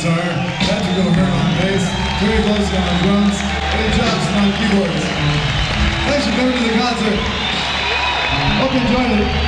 guitar, Patrick O'Hearn on bass, Terry Closey on drums, and Johnson on keyboards. Thanks for coming to the concert. Hope you enjoyed it.